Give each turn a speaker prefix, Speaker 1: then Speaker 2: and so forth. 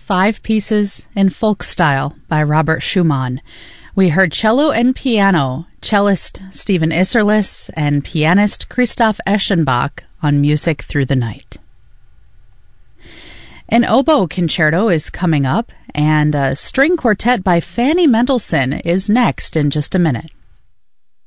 Speaker 1: 5 Pieces in Folk Style by Robert Schumann. We heard cello and piano, cellist Stephen Isserlis and pianist Christoph Eschenbach on Music Through the Night. An oboe concerto is coming up, and a string quartet by Fanny Mendelssohn is next in just a minute.